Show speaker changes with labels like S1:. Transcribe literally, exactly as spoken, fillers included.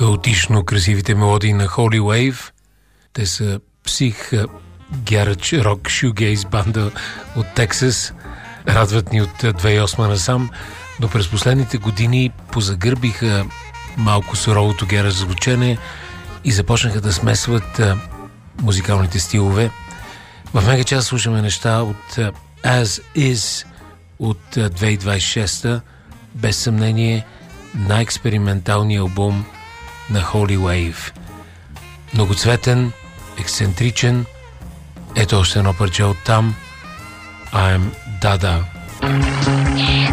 S1: хаотично красивите мелодии на Holy Wave. Те са псих гярач рок шюгейз банда от Тексас. Радват ни от две хиляди и осма насам, но през последните години позагърбиха малко суровото гярач звучене и започнаха да смесват а, музикалните стилове. В мега час слушаме неща от а, As Is от а, две хиляди двадесет и шеста, без съмнение най-експерименталният албум на Holy Wave. Многоцветен, ексцентричен. Ето още едно парче от там. I'm Dada.